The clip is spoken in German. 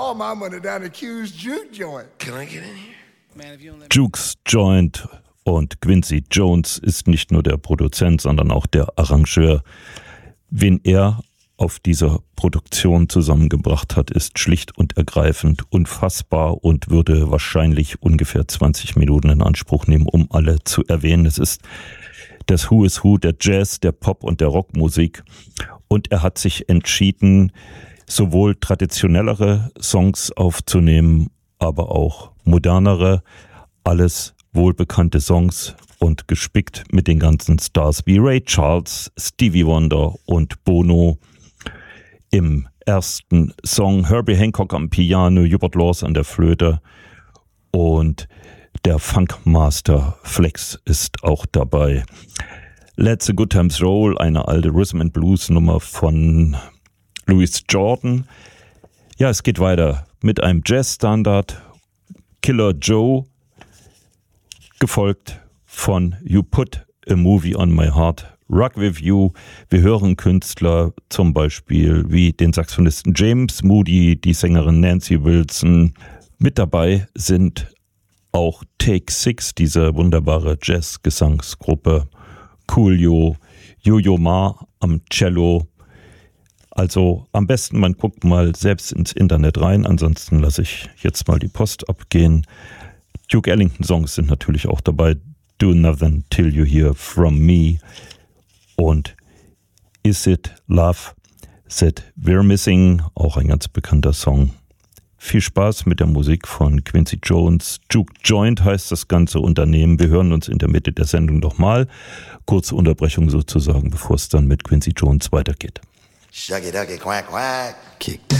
all my money down to Q's Juke Joint. Can I get in here? Juke's Joint und Quincy Jones ist nicht nur der Produzent, sondern auch der Arrangeur. Wen er auf dieser Produktion zusammengebracht hat, ist schlicht und ergreifend unfassbar und würde wahrscheinlich ungefähr 20 Minuten in Anspruch nehmen, um alle zu erwähnen. Es ist das Who is Who der Jazz, der Pop und der Rockmusik. Und er hat sich entschieden, sowohl traditionellere Songs aufzunehmen, aber auch modernere, alles wohlbekannte Songs und gespickt mit den ganzen Stars wie Ray Charles, Stevie Wonder und Bono. Im ersten Song Herbie Hancock am Piano, Hubert Laws an der Flöte und der Funkmaster Flex ist auch dabei. Let's a Good Times Roll, eine alte Rhythm and Blues Nummer von Louis Jordan. Ja, es geht weiter mit einem Jazzstandard, Killer Joe, gefolgt von You Put a Movie on My Heart, Rock With You. Wir hören Künstler zum Beispiel wie den Saxophonisten James Moody, die Sängerin Nancy Wilson. Mit dabei sind auch Take Six, diese wunderbare Jazz-Gesangsgruppe, Coolio, Yo-Yo Ma am Cello. Also am besten, man guckt mal selbst ins Internet rein, ansonsten lasse ich jetzt mal die Post abgehen. Duke Ellington-Songs sind natürlich auch dabei. Do Nothing Till You Hear From Me und Is It Love That We're Missing, auch ein ganz bekannter Song. Viel Spaß mit der Musik von Quincy Jones. Juke Joint heißt das ganze Unternehmen. Wir hören uns in der Mitte der Sendung noch mal. Kurze Unterbrechung sozusagen, bevor es dann mit Quincy Jones weitergeht. Shuggy ducky quack quack. Kick.